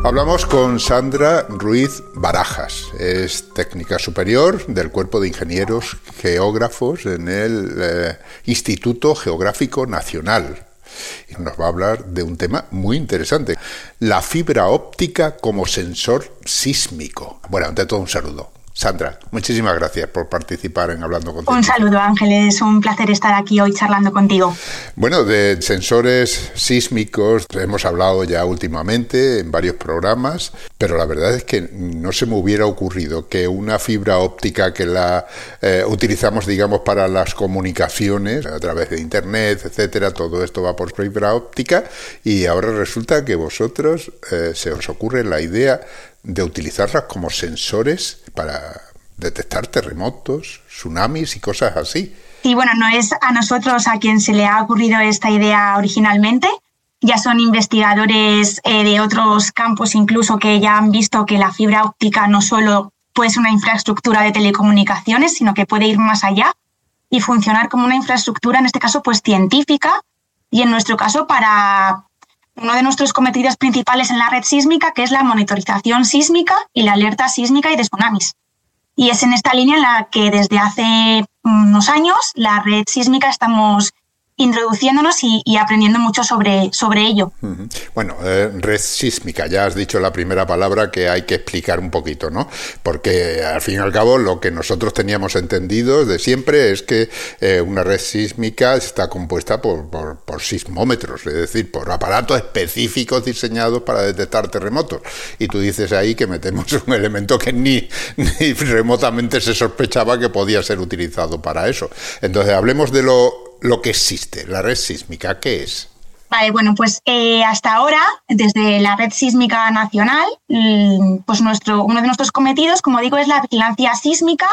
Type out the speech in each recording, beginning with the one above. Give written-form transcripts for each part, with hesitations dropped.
Hablamos con Sandra Ruiz Barajas, es técnica superior del Cuerpo de Ingenieros Geógrafos en el Instituto Geográfico Nacional. Y nos va a hablar de un tema muy interesante, la fibra óptica como sensor sísmico. Bueno, ante todo un saludo. Sandra, muchísimas gracias por participar en Hablando Contigo. Un saludo, Ángeles, un placer estar aquí hoy charlando contigo. Bueno, de sensores sísmicos hemos hablado ya últimamente en varios programas, pero la verdad es que no se me hubiera ocurrido que una fibra óptica que la utilizamos, digamos, para las comunicaciones a través de Internet, etcétera, todo esto va por fibra óptica, y ahora resulta que vosotros se os ocurre la idea de utilizarlas como sensores para detectar terremotos, tsunamis y cosas así. Sí, bueno, no es a nosotros a quien se le ha ocurrido esta idea originalmente. Ya son investigadores de otros campos incluso que ya han visto que la fibra óptica no solo puede ser una infraestructura de telecomunicaciones, sino que puede ir más allá y funcionar como una infraestructura, en este caso, pues científica, y en nuestro caso para uno de nuestros cometidos principales en la red sísmica, que es la monitorización sísmica y la alerta sísmica y de tsunamis. Y es en esta línea en la que desde hace unos años la red sísmica estamos introduciéndonos y aprendiendo mucho sobre ello. Bueno, red sísmica, ya has dicho la primera palabra que hay que explicar un poquito, ¿no? Porque al fin y al cabo lo que nosotros teníamos entendido de siempre es que una red sísmica está compuesta por sismómetros, es decir, por aparatos específicos diseñados para detectar terremotos. Y tú dices ahí que metemos un elemento que ni remotamente se sospechaba que podía ser utilizado para eso. Entonces, hablemos de lo que existe, la red sísmica, ¿qué es? Vale, bueno, pues hasta ahora, desde la Red Sísmica Nacional, pues uno de nuestros cometidos, como digo, es la vigilancia sísmica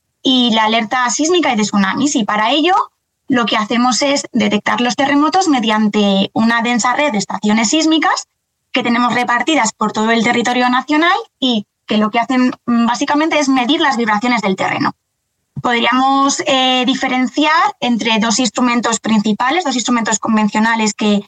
y la alerta sísmica y de tsunamis. Y para ello, lo que hacemos es detectar los terremotos mediante una densa red de estaciones sísmicas que tenemos repartidas por todo el territorio nacional y que lo que hacen básicamente es medir las vibraciones del terreno. Podríamos diferenciar entre dos instrumentos principales, dos instrumentos convencionales que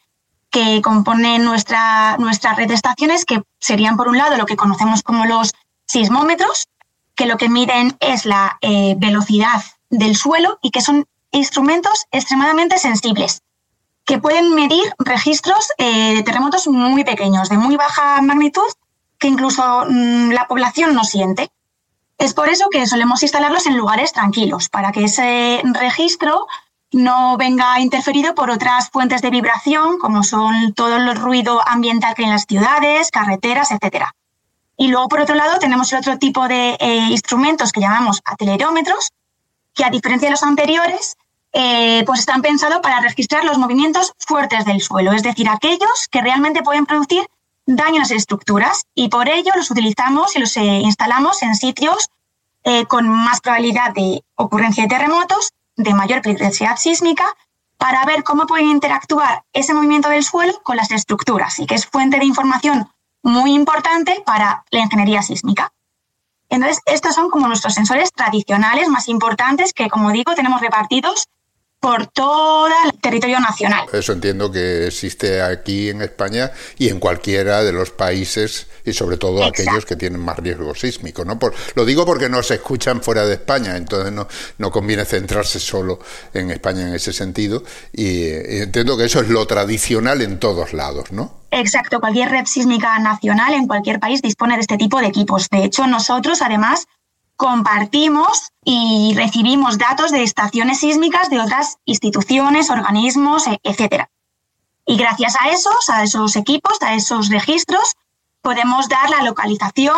componen nuestra red de estaciones, que serían, por un lado, lo que conocemos como los sismómetros, que lo que miden es la velocidad del suelo y que son instrumentos extremadamente sensibles, que pueden medir registros de terremotos muy pequeños, de muy baja magnitud, que incluso la población no siente. Es por eso que solemos instalarlos en lugares tranquilos, para que ese registro no venga interferido por otras fuentes de vibración, como son todo el ruido ambiental que hay en las ciudades, carreteras, etc. Y luego, por otro lado, tenemos el otro tipo de instrumentos que llamamos acelerómetros, que a diferencia de los anteriores, pues están pensados para registrar los movimientos fuertes del suelo, es decir, aquellos que realmente pueden producir daño a las estructuras, y por ello los utilizamos y los instalamos en sitios con más probabilidad de ocurrencia de terremotos, de mayor peligrosidad sísmica, para ver cómo pueden interactuar ese movimiento del suelo con las estructuras, y que es fuente de información muy importante para la ingeniería sísmica. Entonces, estos son como nuestros sensores tradicionales más importantes que, como digo, tenemos repartidos por todo el territorio nacional. Eso entiendo que existe aquí en España y en cualquiera de los países, y sobre todo Exacto. Aquellos que tienen más riesgo sísmico, ¿no? Lo digo porque no se escuchan fuera de España, entonces no conviene centrarse solo en España en ese sentido, y entiendo que eso es lo tradicional en todos lados, ¿no? Exacto, cualquier red sísmica nacional en cualquier país dispone de este tipo de equipos. De hecho, nosotros además compartimos y recibimos datos de estaciones sísmicas de otras instituciones, organismos, etc. Y gracias a esos equipos, a esos registros, podemos dar la localización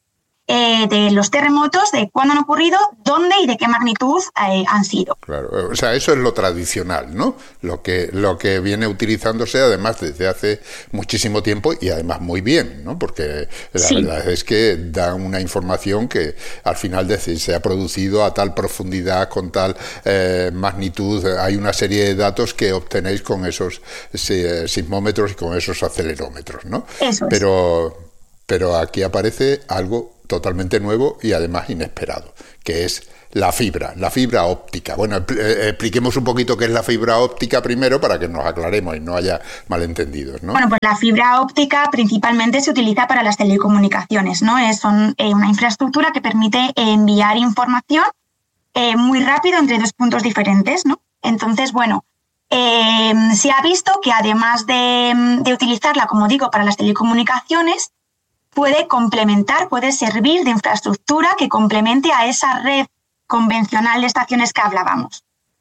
de los terremotos, de cuándo han ocurrido, dónde y de qué magnitud han sido. Claro, o sea, eso es lo tradicional, ¿no? Lo que viene utilizándose además desde hace muchísimo tiempo, y además muy bien, ¿no? Porque la verdad es que da una información que al final se ha producido a tal profundidad, con tal magnitud. Hay una serie de datos que obtenéis con esos sismómetros y con esos acelerómetros, ¿no? Eso es. Pero Pero aquí aparece algo totalmente nuevo y además inesperado, que es la fibra óptica. Bueno, expliquemos un poquito qué es la fibra óptica primero para que nos aclaremos y no haya malentendidos, ¿no? Bueno, pues la fibra óptica principalmente se utiliza para las telecomunicaciones, ¿no? Es una infraestructura que permite enviar información muy rápido entre dos puntos diferentes, ¿no? Entonces, bueno, se ha visto que además de utilizarla, como digo, para las telecomunicaciones, puede servir de infraestructura que complemente a esa red convencional de estaciones que hablábamos,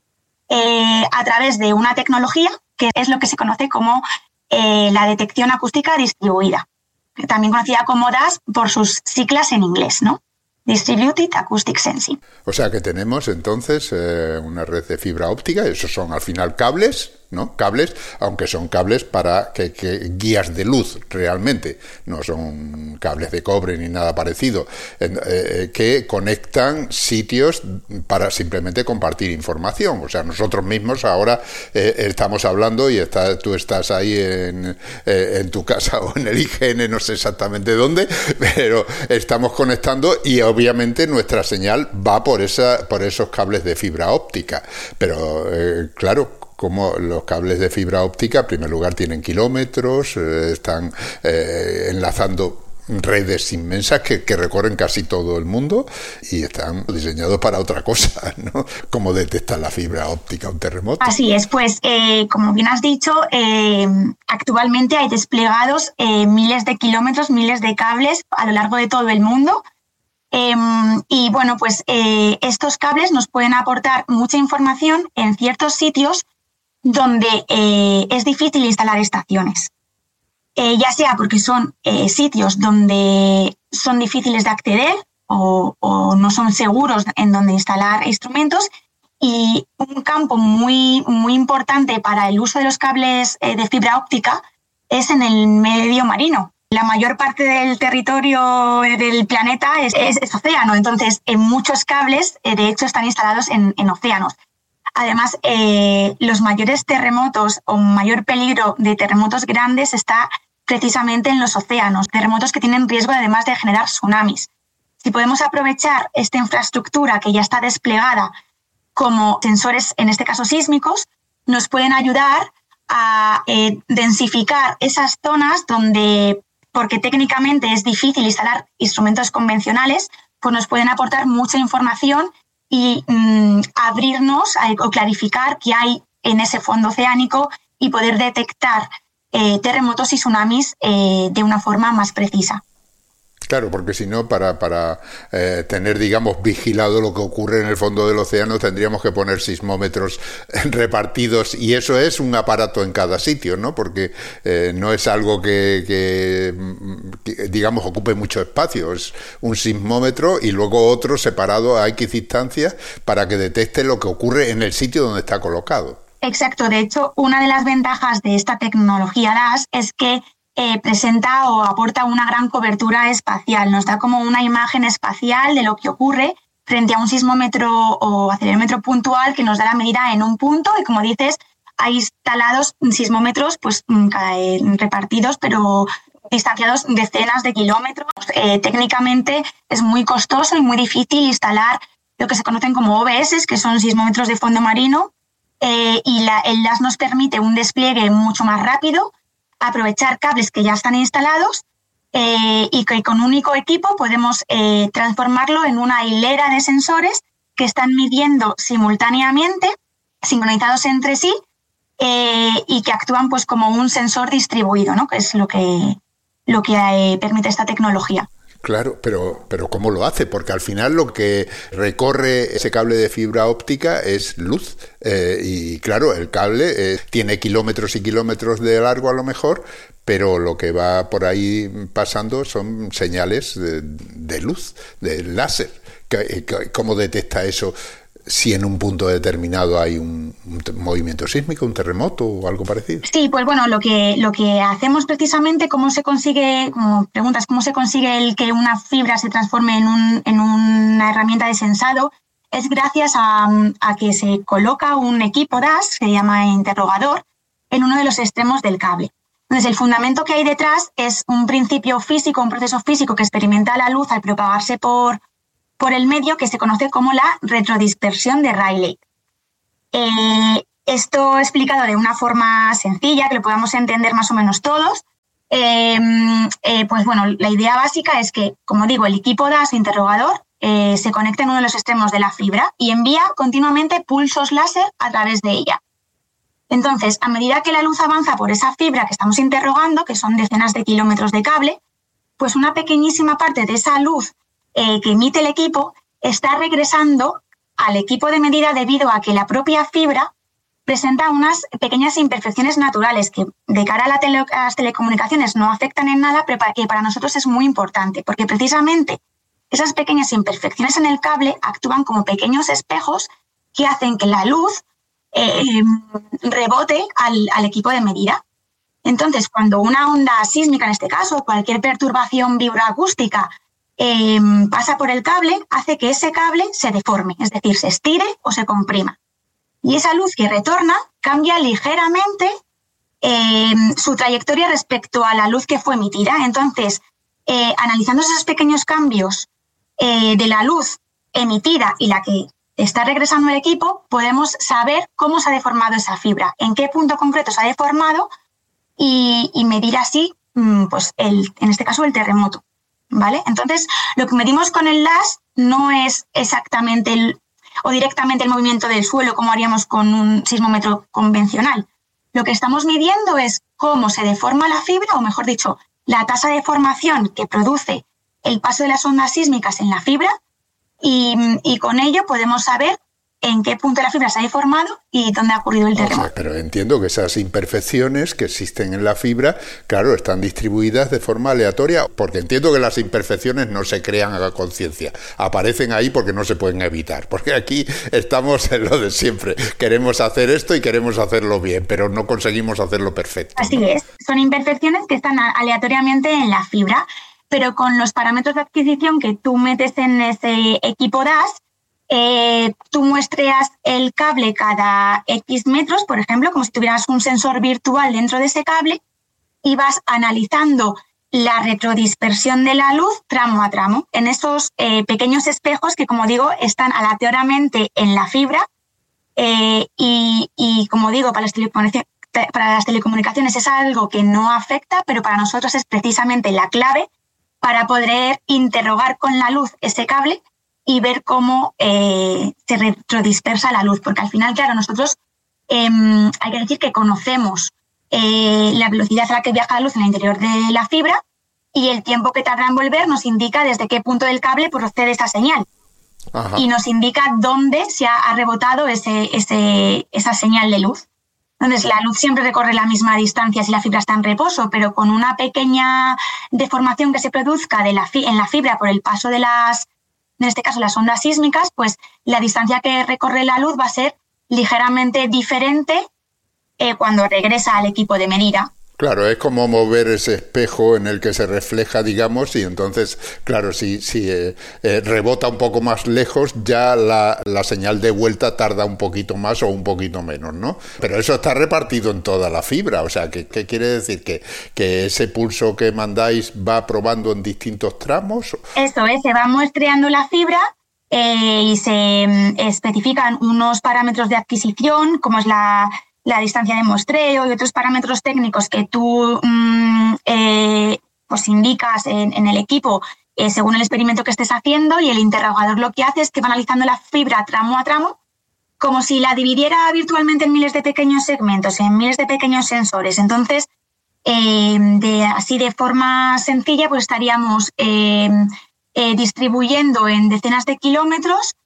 a través de una tecnología que es lo que se conoce como la detección acústica distribuida, también conocida como DAS por sus siglas en inglés, ¿no? Distributed Acoustic Sensing. O sea que tenemos entonces una red de fibra óptica, esos son al final cables, ¿no? Cables, aunque son cables para que guías de luz realmente, no son cables de cobre ni nada parecido, que conectan sitios para simplemente compartir información. O sea, nosotros mismos ahora estamos hablando y tú estás ahí en tu casa o en el IGN, no sé exactamente dónde, pero estamos conectando y obviamente nuestra señal va por esos cables de fibra óptica. Pero claro, como los cables de fibra óptica, en primer lugar, tienen kilómetros, están enlazando redes inmensas que recorren casi todo el mundo y están diseñados para otra cosa, ¿no? ¿Cómo detecta la fibra óptica un terremoto? Así es, pues como bien has dicho, actualmente hay desplegados miles de kilómetros, miles de cables a lo largo de todo el mundo. Y bueno, pues estos cables nos pueden aportar mucha información en ciertos sitios donde es difícil instalar estaciones, ya sea porque son sitios donde son difíciles de acceder o no son seguros en donde instalar instrumentos, y un campo muy, muy importante para el uso de los cables de fibra óptica es en el medio marino. La mayor parte del territorio del planeta es océano, entonces muchos cables de hecho están instalados en océanos. Además, los mayores terremotos o mayor peligro de terremotos grandes está precisamente en los océanos, terremotos que tienen riesgo además de generar tsunamis. Si podemos aprovechar esta infraestructura que ya está desplegada como sensores, en este caso sísmicos, nos pueden ayudar a densificar esas zonas donde, porque técnicamente es difícil instalar instrumentos convencionales, pues nos pueden aportar mucha información y abrirnos o clarificar qué hay en ese fondo oceánico y poder detectar terremotos y tsunamis de una forma más precisa. Claro, porque si no, para tener, digamos, vigilado lo que ocurre en el fondo del océano, tendríamos que poner sismómetros repartidos, y eso es un aparato en cada sitio, ¿no? Porque no es algo que, digamos, ocupe mucho espacio, es un sismómetro y luego otro separado a X distancia para que detecte lo que ocurre en el sitio donde está colocado. Exacto, de hecho, una de las ventajas de esta tecnología DAS es que presenta o aporta una gran cobertura espacial, nos da como una imagen espacial de lo que ocurre frente a un sismómetro o acelerómetro puntual que nos da la medida en un punto, y como dices, hay instalados sismómetros pues repartidos pero distanciados decenas de kilómetros. Técnicamente es muy costoso y muy difícil instalar lo que se conocen como OBS, que son sismómetros de fondo marino, y el DAS nos permite un despliegue mucho más rápido, aprovechar cables que ya están instalados y que con un único equipo podemos transformarlo en una hilera de sensores que están midiendo simultáneamente, sincronizados entre sí, y que actúan pues como un sensor distribuido, ¿no? Que es lo que permite esta tecnología. Claro, pero ¿cómo lo hace? Porque al final lo que recorre ese cable de fibra óptica es luz. Y claro, el cable tiene kilómetros y kilómetros de largo a lo mejor, pero lo que va por ahí pasando son señales de luz, de láser. ¿Cómo detecta eso? Si en un punto determinado hay un movimiento sísmico, un terremoto o algo parecido. Sí, pues bueno, lo que hacemos precisamente, cómo se consigue, como preguntas, cómo se consigue el que una fibra se transforme en una herramienta de sensado, es gracias a que se coloca un equipo DAS, se llama interrogador, en uno de los extremos del cable. Entonces, el fundamento que hay detrás es un principio físico, un proceso físico que experimenta la luz al propagarse por el medio, que se conoce como la retrodispersión de Rayleigh. Esto explicado de una forma sencilla, que lo podamos entender más o menos todos, pues bueno, la idea básica es que, como digo, el equipo DAS o interrogador se conecta en uno de los extremos de la fibra y envía continuamente pulsos láser a través de ella. Entonces, a medida que la luz avanza por esa fibra que estamos interrogando, que son decenas de kilómetros de cable, pues una pequeñísima parte de esa luz que emite el equipo está regresando al equipo de medida debido a que la propia fibra presenta unas pequeñas imperfecciones naturales que de cara a las telecomunicaciones no afectan en nada, pero que para nosotros es muy importante, porque precisamente esas pequeñas imperfecciones en el cable actúan como pequeños espejos que hacen que la luz rebote al equipo de medida. Entonces, cuando una onda sísmica, en este caso, o cualquier perturbación vibroacústica pasa por el cable, hace que ese cable se deforme, es decir, se estire o se comprima. Y esa luz que retorna cambia ligeramente su trayectoria respecto a la luz que fue emitida. Entonces, analizando esos pequeños cambios de la luz emitida y la que está regresando al equipo, podemos saber cómo se ha deformado esa fibra, en qué punto concreto se ha deformado y medir así, pues en este caso, el terremoto, ¿vale? Entonces, lo que medimos con el DAS no es exactamente o directamente el movimiento del suelo como haríamos con un sismómetro convencional. Lo que estamos midiendo es cómo se deforma la fibra, o mejor dicho, la tasa de deformación que produce el paso de las ondas sísmicas en la fibra, y con ello podemos saber en qué punto la fibra se ha deformado y dónde ha ocurrido el terremoto. Pero entiendo que esas imperfecciones que existen en la fibra, claro, están distribuidas de forma aleatoria, porque entiendo que las imperfecciones no se crean a conciencia, aparecen ahí porque no se pueden evitar, porque aquí estamos en lo de siempre, queremos hacer esto y queremos hacerlo bien, pero no conseguimos hacerlo perfecto. Así, ¿no? Es, son imperfecciones que están aleatoriamente en la fibra, pero con los parámetros de adquisición que tú metes en ese equipo DAS, tú muestreas el cable cada X metros, por ejemplo, como si tuvieras un sensor virtual dentro de ese cable, y vas analizando la retrodispersión de la luz tramo a tramo en esos pequeños espejos que, como digo, están aleatoriamente en la fibra y como digo, para las telecomunicaciones es algo que no afecta, pero para nosotros es precisamente la clave para poder interrogar con la luz ese cable y ver cómo se retrodispersa la luz. Porque al final, claro, nosotros hay que decir que conocemos la velocidad a la que viaja la luz en el interior de la fibra y el tiempo que tarda en volver nos indica desde qué punto del cable procede esa señal. Ajá. Y nos indica dónde se ha rebotado esa señal de luz. Entonces, la luz siempre recorre la misma distancia si la fibra está en reposo, pero con una pequeña deformación que se produzca en la fibra por el paso de en este caso las ondas sísmicas, pues la distancia que recorre la luz va a ser ligeramente diferente cuando regresa al equipo de medida. Claro, es como mover ese espejo en el que se refleja, digamos, y entonces, claro, si rebota un poco más lejos, ya la señal de vuelta tarda un poquito más o un poquito menos, ¿no? Pero eso está repartido en toda la fibra, o sea, ¿qué quiere decir? ¿Que ese pulso que mandáis va probando en distintos tramos? Eso es, se va muestreando la fibra y se especifican unos parámetros de adquisición, como es la distancia de muestreo y otros parámetros técnicos que tú pues indicas en el equipo según el experimento que estés haciendo, y el interrogador lo que hace es que va analizando la fibra tramo a tramo como si la dividiera virtualmente en miles de pequeños segmentos, en miles de pequeños sensores. Entonces, así de forma sencilla, pues estaríamos distribuyendo en decenas de kilómetros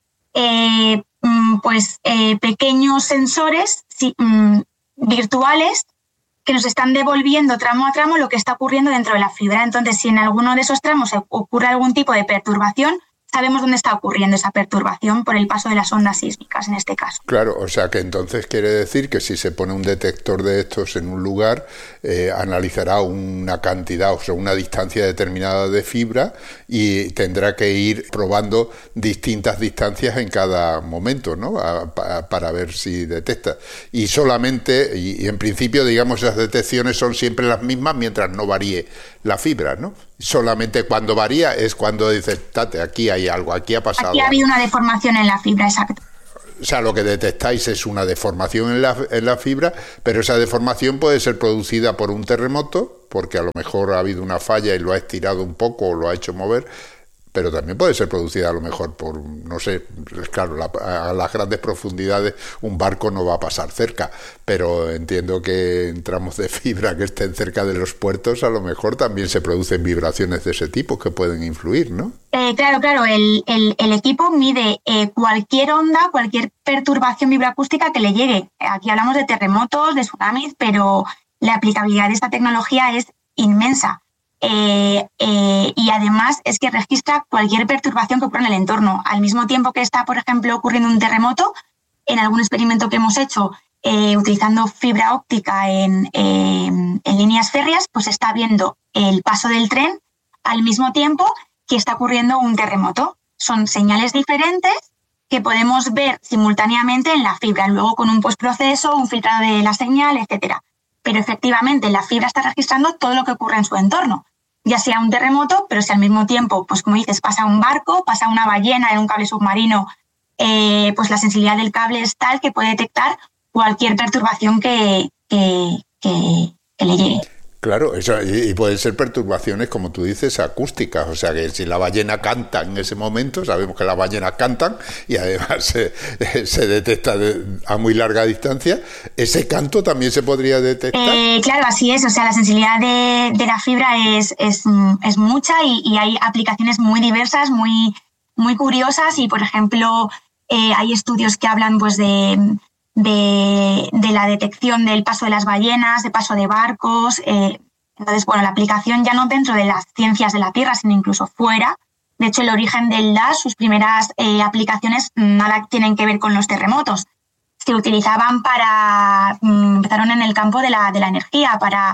pequeños sensores virtuales que nos están devolviendo tramo a tramo lo que está ocurriendo dentro de la fibra. Entonces, si en alguno de esos tramos ocurre algún tipo de perturbación, sabemos dónde está ocurriendo esa perturbación por el paso de las ondas sísmicas en este caso. Claro, o sea que entonces quiere decir que si se pone un detector de estos en un lugar, analizará una cantidad, o sea, una distancia determinada de fibra y tendrá que ir probando distintas distancias en cada momento, ¿no? Para ver si detecta. Y solamente, y en principio, digamos, esas detecciones son siempre las mismas mientras no varíe la fibra, ¿no? Solamente cuando varía es cuando dices, tate, aquí hay algo, aquí ha pasado Aquí ha habido una deformación en la fibra, exacto. O sea, lo que detectáis es una deformación en la fibra, pero esa deformación puede ser producida por un terremoto, porque a lo mejor ha habido una falla y lo ha estirado un poco o lo ha hecho mover, pero también puede ser producida a lo mejor por, no sé, claro, a las grandes profundidades un barco no va a pasar cerca, pero entiendo que en tramos de fibra que estén cerca de los puertos a lo mejor también se producen vibraciones de ese tipo que pueden influir, ¿no? Claro, el equipo mide cualquier onda, cualquier perturbación vibroacústica que le llegue. Aquí hablamos de terremotos, de tsunamis, pero la aplicabilidad de esta tecnología es inmensa. Y además es que registra cualquier perturbación que ocurra en el entorno. Al mismo tiempo que está, por ejemplo, ocurriendo un terremoto, en algún experimento que hemos hecho utilizando fibra óptica en líneas férreas, pues está viendo el paso del tren al mismo tiempo que está ocurriendo un terremoto. Son señales diferentes que podemos ver simultáneamente en la fibra, luego con un postproceso, un filtrado de la señal, etcétera. Pero efectivamente la fibra está registrando todo lo que ocurre en su entorno, ya sea un terremoto, pero si al mismo tiempo, pues como dices, pasa un barco, pasa una ballena en un cable submarino, pues la sensibilidad del cable es tal que puede detectar cualquier perturbación que le llegue. Claro, eso, y pueden ser perturbaciones, como tú dices, acústicas. O sea, que si la ballena canta en ese momento, sabemos que las ballenas cantan y además se detecta a muy larga distancia. ¿Ese canto también se podría detectar? Claro, así es. O sea, la sensibilidad de la fibra es mucha y hay aplicaciones muy diversas, muy, muy curiosas. Y, por ejemplo, hay estudios que hablan pues de la detección del paso de las ballenas, de paso de barcos. Entonces, bueno, la aplicación ya no dentro de las ciencias de la Tierra, sino incluso fuera. De hecho, el origen del DAS, sus primeras aplicaciones, nada tienen que ver con los terremotos. Se utilizaban empezaron en el campo de la energía, para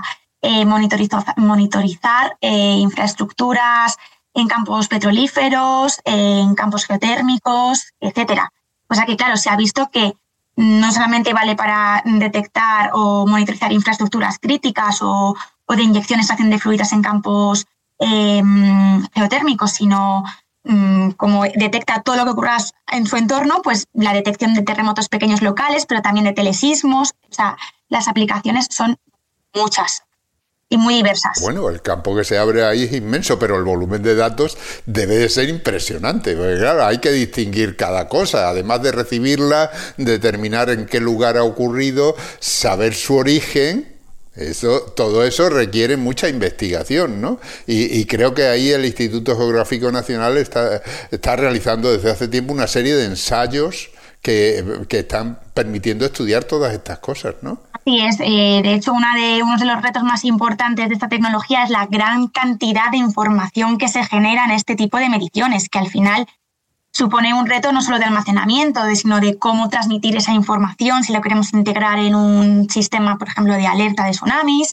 monitorizar infraestructuras en campos petrolíferos, en campos geotérmicos, etcétera. O sea que, claro, se ha visto que no solamente vale para detectar o monitorizar infraestructuras críticas o de inyección y extracción de fluidos en campos geotérmicos, sino como detecta todo lo que ocurra en su entorno, pues la detección de terremotos pequeños locales, pero también de telesismos. O sea, las aplicaciones son muchas y muy diversas. Bueno, el campo que se abre ahí es inmenso, pero el volumen de datos debe de ser impresionante, porque claro, hay que distinguir cada cosa, además de recibirla, determinar en qué lugar ha ocurrido, saber su origen. Todo eso requiere mucha investigación, ¿no? Y creo que ahí el Instituto Geográfico Nacional está realizando desde hace tiempo una serie de ensayos que están permitiendo estudiar todas estas cosas, ¿no? Así es. De hecho, uno de los retos más importantes de esta tecnología es la gran cantidad de información que se genera en este tipo de mediciones, que al final supone un reto no solo de almacenamiento, sino de cómo transmitir esa información, si lo queremos integrar en un sistema, por ejemplo, de alerta de tsunamis,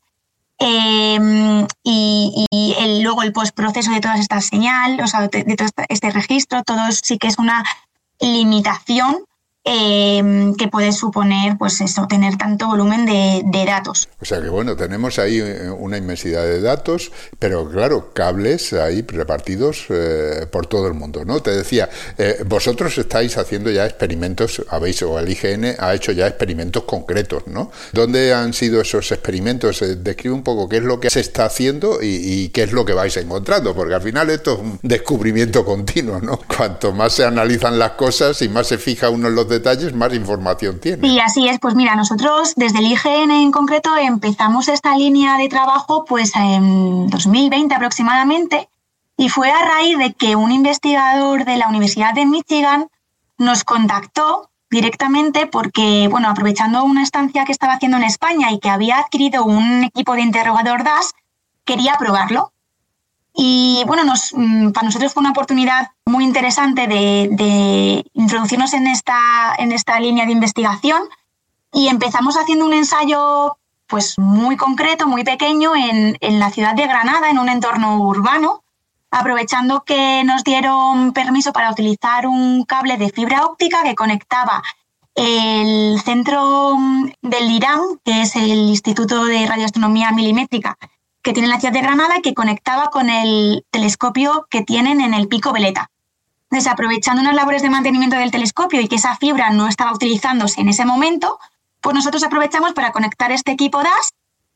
luego el postproceso de toda esta señal, o sea, de todo este registro. Todo sí que es una limitación que puede suponer, pues eso, tener tanto volumen de datos. O sea que bueno, tenemos ahí una inmensidad de datos, pero claro, cables ahí repartidos por todo el mundo, ¿no? Te decía, vosotros estáis haciendo ya experimentos, o el IGN ha hecho ya experimentos concretos, ¿no? ¿Dónde han sido esos experimentos? Describe un poco qué es lo que se está haciendo y qué es lo que vais encontrando, porque al final esto es un descubrimiento continuo, ¿no? Cuanto más se analizan las cosas y más se fija uno en los detalles, más información tiene. Sí, así es. Pues mira, nosotros desde el IGN en concreto empezamos esta línea de trabajo pues en 2020 aproximadamente, y fue a raíz de que un investigador de la Universidad de Michigan nos contactó directamente porque, bueno, aprovechando una estancia que estaba haciendo en España y que había adquirido un equipo de interrogador DAS, quería probarlo. Y bueno, para nosotros fue una oportunidad muy interesante de introducirnos en esta línea de investigación, y empezamos haciendo un ensayo pues muy concreto, muy pequeño, en la ciudad de Granada, en un entorno urbano, aprovechando que nos dieron permiso para utilizar un cable de fibra óptica que conectaba el centro del IRAM, que es el Instituto de Radioastronomía Milimétrica que tiene la ciudad de Granada, y que conectaba con el telescopio que tienen en el Pico Veleta. Entonces, aprovechando unas labores de mantenimiento del telescopio y que esa fibra no estaba utilizándose en ese momento, pues nosotros aprovechamos para conectar este equipo DAS,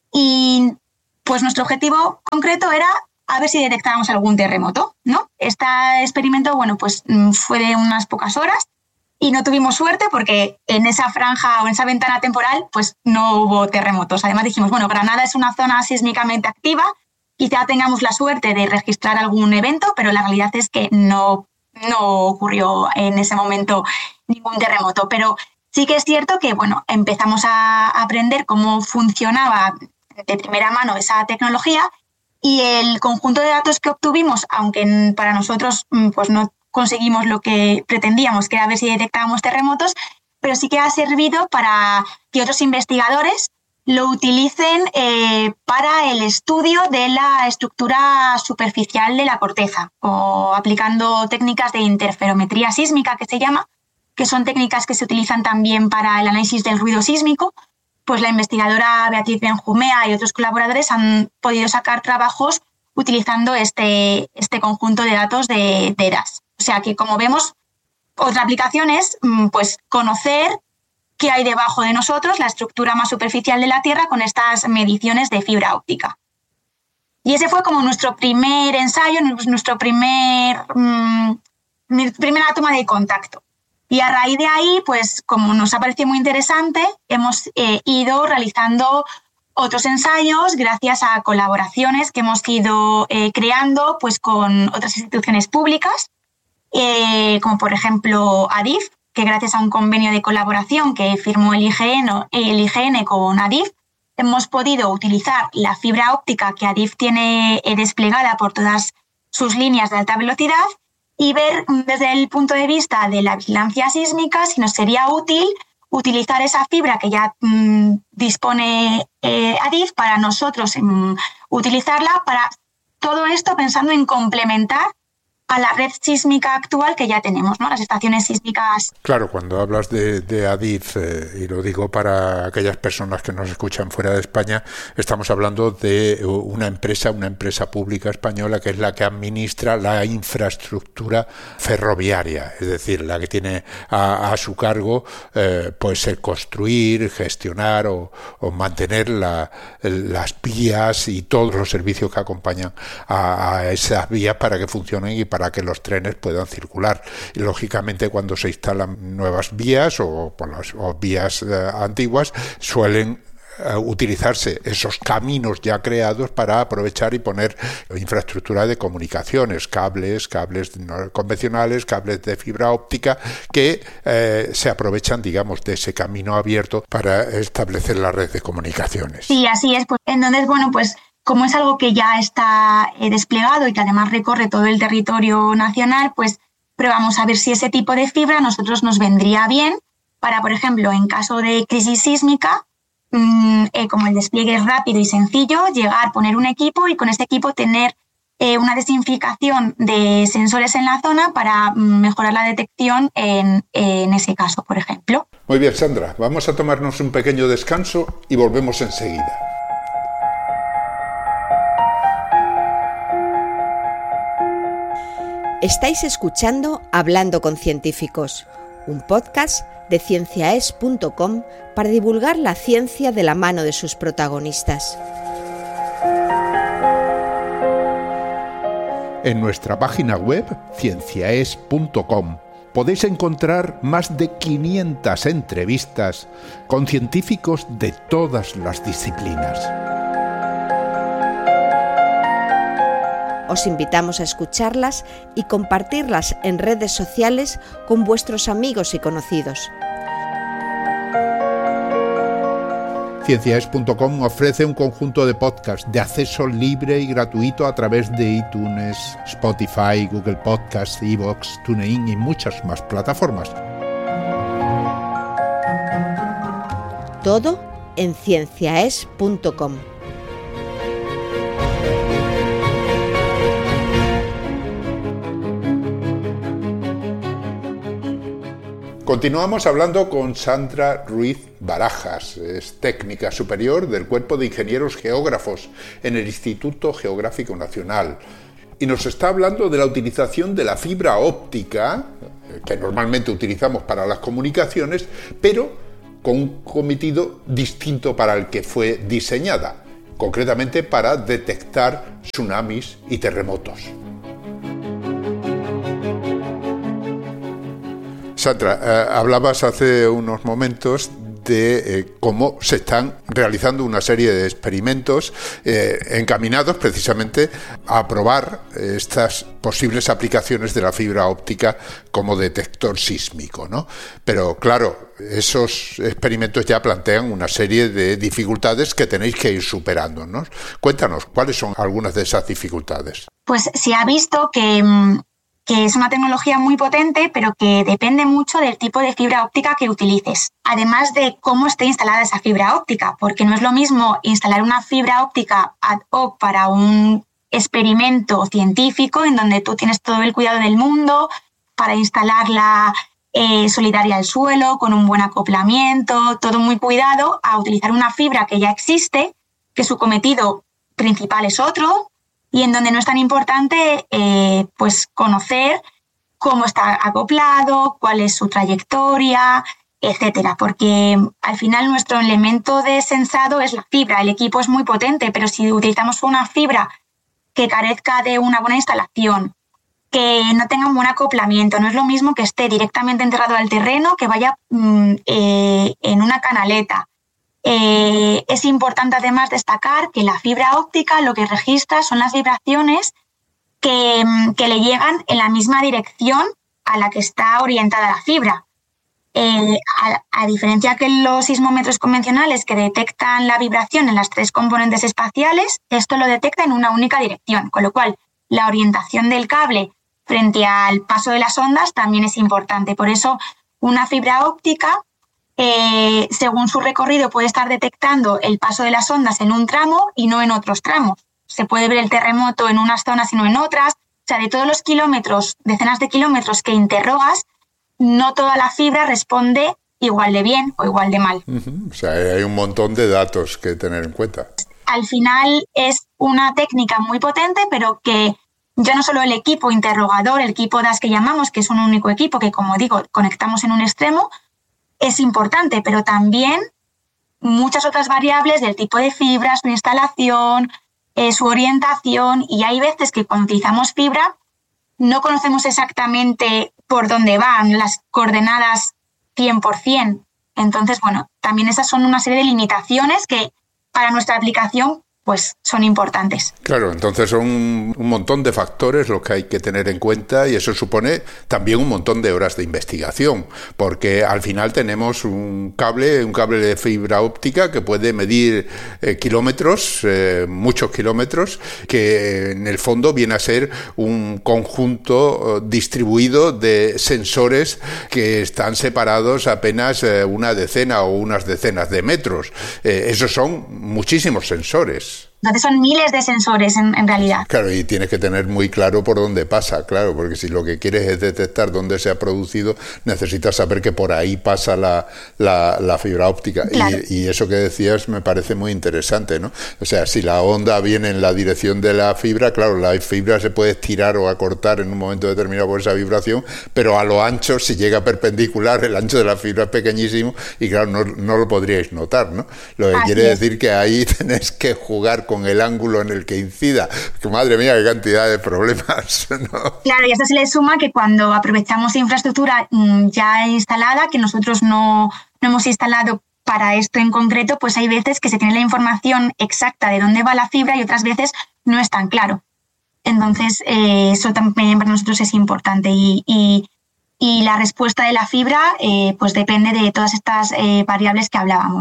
y pues nuestro objetivo concreto era a ver si detectábamos algún terremoto, ¿no? Este experimento, bueno, pues fue de unas pocas horas, y no tuvimos suerte porque en esa franja o en esa ventana temporal pues no hubo terremotos. Además dijimos, bueno, Granada es una zona sísmicamente activa, quizá tengamos la suerte de registrar algún evento, pero la realidad es que no ocurrió en ese momento ningún terremoto. Pero sí que es cierto que, bueno, empezamos a aprender cómo funcionaba de primera mano esa tecnología, y el conjunto de datos que obtuvimos, aunque para nosotros pues no conseguimos lo que pretendíamos, que era ver si detectábamos terremotos, pero sí que ha servido para que otros investigadores lo utilicen para el estudio de la estructura superficial de la corteza, o aplicando técnicas de interferometría sísmica, que se llama, que son técnicas que se utilizan también para el análisis del ruido sísmico. Pues la investigadora Beatriz Benjumea y otros colaboradores han podido sacar trabajos utilizando este conjunto de datos de DAS. O sea que, como vemos, otra aplicación es pues conocer qué hay debajo de nosotros, la estructura más superficial de la Tierra, con estas mediciones de fibra óptica. Y ese fue como nuestro primer ensayo, nuestra primera toma de contacto. Y a raíz de ahí, pues como nos ha parecido muy interesante, hemos ido realizando otros ensayos gracias a colaboraciones que hemos ido creando pues con otras instituciones públicas, como por ejemplo ADIF, que gracias a un convenio de colaboración que firmó el IGN con ADIF, hemos podido utilizar la fibra óptica que ADIF tiene desplegada por todas sus líneas de alta velocidad, y ver desde el punto de vista de la vigilancia sísmica si nos sería útil utilizar esa fibra que ya dispone ADIF para nosotros utilizarla para todo esto, pensando en complementar a la red sísmica actual que ya tenemos, ¿no? Las estaciones sísmicas. Claro, cuando hablas de ADIF, y lo digo para aquellas personas que nos escuchan fuera de España, estamos hablando de una empresa pública española que es la que administra la infraestructura ferroviaria, es decir, la que tiene a su cargo pues el construir, gestionar o mantener las vías y todos los servicios que acompañan a esas vías para que funcionen y para que los trenes puedan circular. Y lógicamente, cuando se instalan nuevas vías o vías antiguas, suelen utilizarse esos caminos ya creados para aprovechar y poner infraestructura de comunicaciones, cables convencionales, cables de fibra óptica, que se aprovechan, digamos, de ese camino abierto para establecer la red de comunicaciones. Sí, así es. Pues entonces, bueno, pues como es algo que ya está desplegado y que además recorre todo el territorio nacional, pues probamos a ver si ese tipo de fibra a nosotros nos vendría bien para, por ejemplo, en caso de crisis sísmica, como el despliegue es rápido y sencillo, llegar, poner un equipo y con este equipo tener una desinfección de sensores en la zona para mejorar la detección en ese caso, por ejemplo. Muy bien, Sandra, vamos a tomarnos un pequeño descanso y volvemos enseguida. Estáis escuchando Hablando con Científicos, un podcast de cienciaes.com para divulgar la ciencia de la mano de sus protagonistas. En nuestra página web, cienciaes.com, podéis encontrar más de 500 entrevistas con científicos de todas las disciplinas. Os invitamos a escucharlas y compartirlas en redes sociales con vuestros amigos y conocidos. Cienciaes.com ofrece un conjunto de podcasts de acceso libre y gratuito a través de iTunes, Spotify, Google Podcasts, iVoox, TuneIn y muchas más plataformas. Todo en cienciaes.com. Continuamos hablando con Sandra Ruiz Barajas, es técnica superior del Cuerpo de Ingenieros Geógrafos en el Instituto Geográfico Nacional. Y nos está hablando de la utilización de la fibra óptica, que normalmente utilizamos para las comunicaciones, pero con un cometido distinto para el que fue diseñada, concretamente para detectar tsunamis y terremotos. Sandra, hablabas hace unos momentos de cómo se están realizando una serie de experimentos encaminados precisamente a probar estas posibles aplicaciones de la fibra óptica como detector sísmico, ¿no? Pero claro, esos experimentos ya plantean una serie de dificultades que tenéis que ir superando, ¿no? Cuéntanos, ¿cuáles son algunas de esas dificultades? Pues se ha visto que es una tecnología muy potente, pero que depende mucho del tipo de fibra óptica que utilices. Además de cómo esté instalada esa fibra óptica, porque no es lo mismo instalar una fibra óptica ad hoc para un experimento científico en donde tú tienes todo el cuidado del mundo para instalarla solidaria al suelo, con un buen acoplamiento, todo muy cuidado, a utilizar una fibra que ya existe, que su cometido principal es otro, y en donde no es tan importante pues conocer cómo está acoplado, cuál es su trayectoria, etcétera, porque al final nuestro elemento de sensado es la fibra. El equipo es muy potente, pero si utilizamos una fibra que carezca de una buena instalación, que no tenga un buen acoplamiento, no es lo mismo que esté directamente enterrado al terreno, que vaya en una canaleta. Es importante además destacar que la fibra óptica lo que registra son las vibraciones que le llegan en la misma dirección a la que está orientada la fibra. A diferencia que los sismómetros convencionales que detectan la vibración en las tres componentes espaciales, esto lo detecta en una única dirección, con lo cual la orientación del cable frente al paso de las ondas también es importante. Por eso una fibra óptica, según su recorrido, puede estar detectando el paso de las ondas en un tramo y no en otros tramos. Se puede ver el terremoto en unas zonas y no en otras. O sea, de todos los kilómetros, decenas de kilómetros que interrogas, no toda la fibra responde igual de bien o igual de mal. O sea, hay un montón de datos que tener en cuenta. Al final es una técnica muy potente, pero que ya no solo el equipo interrogador, el equipo DAS que llamamos, que es un único equipo que, como digo, conectamos en un extremo, es importante, pero también muchas otras variables del tipo de fibra, su instalación, su orientación, y hay veces que cuando utilizamos fibra no conocemos exactamente por dónde van las coordenadas 100%. Entonces, bueno, también esas son una serie de limitaciones que para nuestra aplicación pues son importantes. Claro, entonces son un montón de factores los que hay que tener en cuenta y eso supone también un montón de horas de investigación, porque al final tenemos un cable de fibra óptica que puede medir kilómetros, muchos kilómetros, que en el fondo viene a ser un conjunto distribuido de sensores que están separados apenas una decena o unas decenas de metros. Esos son muchísimos sensores. Entonces son miles de sensores en realidad. Claro, y tienes que tener muy claro por dónde pasa, claro, porque si lo que quieres es detectar dónde se ha producido, necesitas saber que por ahí pasa la fibra óptica. Claro. Y eso que decías me parece muy interesante, ¿no? O sea, si la onda viene en la dirección de la fibra, claro, la fibra se puede estirar o acortar en un momento determinado por esa vibración, pero a lo ancho, si llega perpendicular, el ancho de la fibra es pequeñísimo y claro, no lo podríais notar, ¿no? Lo que quiere decir que ahí tenés que jugar con el ángulo en el que incida. Que madre mía, qué cantidad de problemas, ¿no? Claro, y a esto se le suma que cuando aprovechamos infraestructura ya instalada, que nosotros no hemos instalado para esto en concreto, pues hay veces que se tiene la información exacta de dónde va la fibra y otras veces no es tan claro. Entonces, eso también para nosotros es importante y la respuesta de la fibra pues depende de todas estas variables que hablábamos, ¿no?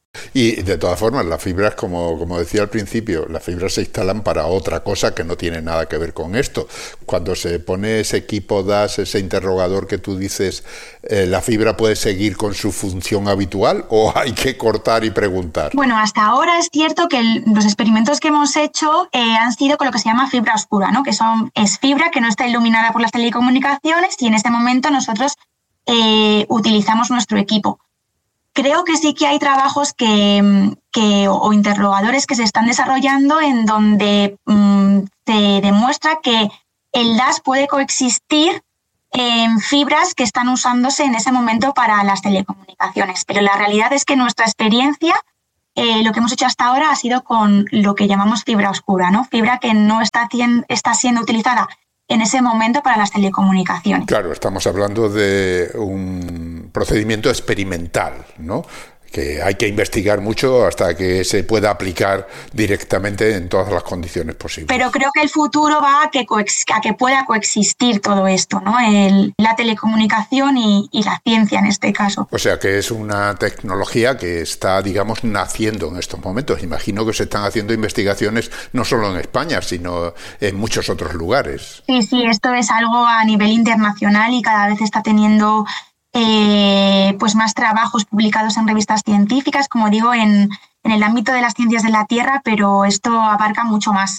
Y de todas formas, las fibras, como decía al principio, las fibras se instalan para otra cosa que no tiene nada que ver con esto. Cuando se pone ese equipo DAS, ese interrogador que tú dices, ¿la fibra puede seguir con su función habitual o hay que cortar y preguntar? Bueno, hasta ahora es cierto que los experimentos que hemos hecho han sido con lo que se llama fibra oscura, ¿no? Que es fibra que no está iluminada por las telecomunicaciones y en este momento nosotros utilizamos nuestro equipo. Creo que sí que hay trabajos o interrogadores que se están desarrollando en donde se demuestra que el DAS puede coexistir en fibras que están usándose en ese momento para las telecomunicaciones. Pero la realidad es que nuestra experiencia, lo que hemos hecho hasta ahora ha sido con lo que llamamos fibra oscura, ¿no? Fibra que no está siendo utilizada en ese momento para las telecomunicaciones. Claro, estamos hablando de un procedimiento experimental, ¿no? Que hay que investigar mucho hasta que se pueda aplicar directamente en todas las condiciones posibles. Pero creo que el futuro va a que pueda coexistir todo esto, ¿no? La telecomunicación y la ciencia en este caso. O sea que es una tecnología que está, digamos, naciendo en estos momentos. Imagino que se están haciendo investigaciones no solo en España, sino en muchos otros lugares. Sí, esto es algo a nivel internacional y cada vez está teniendo pues más trabajos publicados en revistas científicas, como digo, en el ámbito de las ciencias de la Tierra, pero esto abarca mucho más.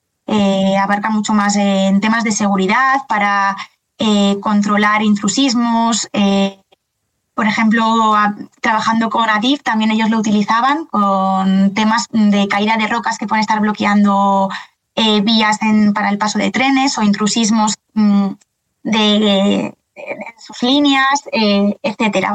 En temas de seguridad, para controlar intrusismos. Por ejemplo, trabajando con ADIF, también ellos lo utilizaban con temas de caída de rocas que pueden estar bloqueando vías para el paso de trenes o intrusismos de sus líneas, etcétera.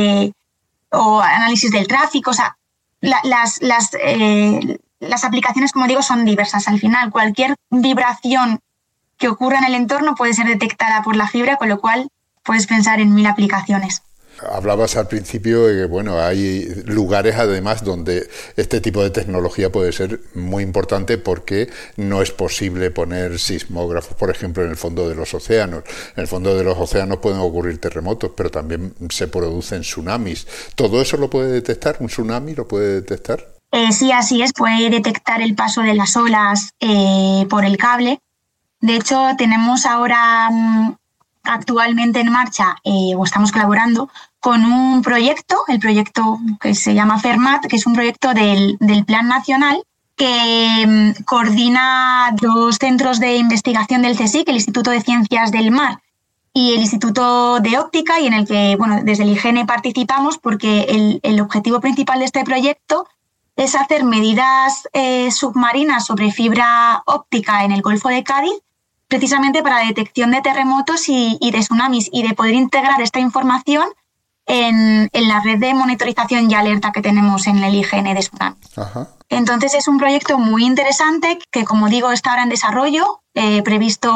O análisis del tráfico. O sea, las aplicaciones, como digo, son diversas. Al final, cualquier vibración que ocurra en el entorno puede ser detectada por la fibra, con lo cual puedes pensar en 1000 aplicaciones. Hablabas al principio de que, bueno, hay lugares además donde este tipo de tecnología puede ser muy importante porque no es posible poner sismógrafos, por ejemplo, en el fondo de los océanos. En el fondo de los océanos pueden ocurrir terremotos, pero también se producen tsunamis. ¿Todo eso lo puede detectar? ¿Un tsunami lo puede detectar? Sí, así es. Puede detectar el paso de las olas por el cable. De hecho, tenemos ahora actualmente en marcha, o estamos colaborando con un proyecto, el proyecto que se llama FERMAT, que es un proyecto del Plan Nacional que coordina 2 centros de investigación del CSIC, el Instituto de Ciencias del Mar y el Instituto de Óptica, y en el que, bueno, desde el IGN participamos porque el objetivo principal de este proyecto es hacer medidas submarinas sobre fibra óptica en el Golfo de Cádiz, precisamente para la detección de terremotos y de tsunamis, y de poder integrar esta información en la red de monitorización y alerta que tenemos en el IGN de tsunamis. Ajá. Entonces es un proyecto muy interesante que, como digo, está ahora en desarrollo, previsto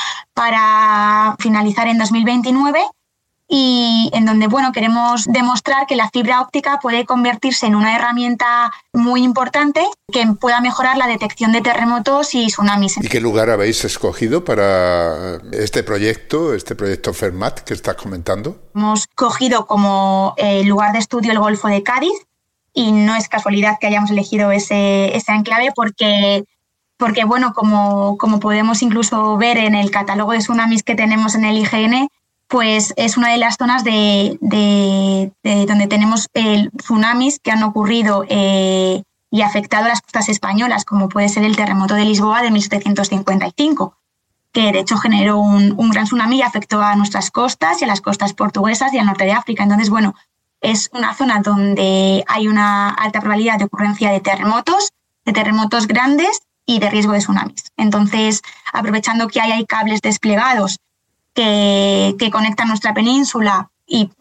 para finalizar en 2029, y en donde, bueno, queremos demostrar que la fibra óptica puede convertirse en una herramienta muy importante que pueda mejorar la detección de terremotos y tsunamis. ¿Y qué lugar habéis escogido para este proyecto FERMAT que estás comentando? Hemos cogido como lugar de estudio el Golfo de Cádiz, y no es casualidad que hayamos elegido ese enclave porque bueno, como podemos incluso ver en el catálogo de tsunamis que tenemos en el IGN, pues es una de las zonas de donde tenemos tsunamis que han ocurrido y afectado a las costas españolas, como puede ser el terremoto de Lisboa de 1755, que de hecho generó un gran tsunami y afectó a nuestras costas y a las costas portuguesas y al norte de África. Entonces, bueno, es una zona donde hay una alta probabilidad de ocurrencia de terremotos grandes y de riesgo de tsunamis. Entonces, aprovechando que hay cables desplegados que conectan nuestra península y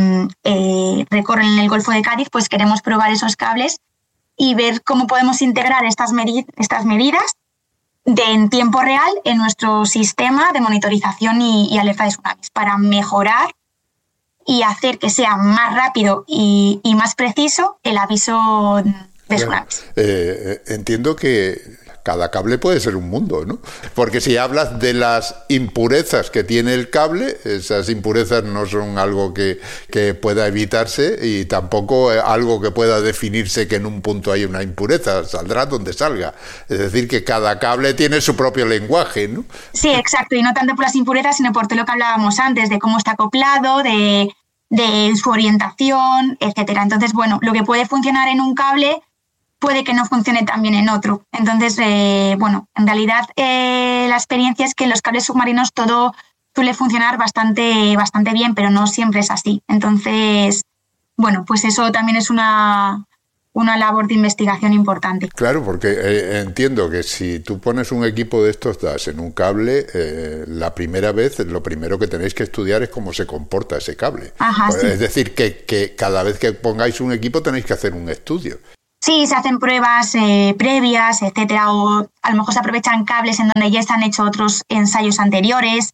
recorren el Golfo de Cádiz, pues queremos probar esos cables y ver cómo podemos integrar estas medidas en tiempo real en nuestro sistema de monitorización y alerta de tsunamis, para mejorar y hacer que sea más rápido y más preciso el aviso de tsunamis. Entiendo que cada cable puede ser un mundo, ¿no? Porque si hablas de las impurezas que tiene el cable, esas impurezas no son algo que pueda evitarse y tampoco algo que pueda definirse que en un punto hay una impureza, saldrá donde salga. Es decir, que cada cable tiene su propio lenguaje, ¿no? Sí, exacto, y no tanto por las impurezas, sino por todo lo que hablábamos antes, de cómo está acoplado, de su orientación, etcétera. Entonces, bueno, lo que puede funcionar en un cable puede que no funcione tan bien en otro. Entonces, bueno, en realidad la experiencia es que en los cables submarinos todo suele funcionar bastante bien, pero no siempre es así. Entonces, bueno, pues eso también es una labor de investigación importante. Claro, porque entiendo que si tú pones un equipo de estos DAS en un cable, la primera vez, lo primero que tenéis que estudiar es cómo se comporta ese cable. Ajá, sí. Es decir, que cada vez que pongáis un equipo tenéis que hacer un estudio. Sí, se hacen pruebas previas, etcétera, o a lo mejor se aprovechan cables en donde ya se han hecho otros ensayos anteriores,